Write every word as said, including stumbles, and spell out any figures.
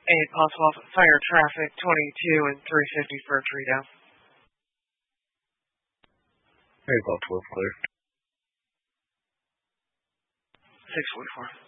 eight, possible fire traffic, twenty-two and three fifty for a tree down. Very well, twelve clear. six forty-four.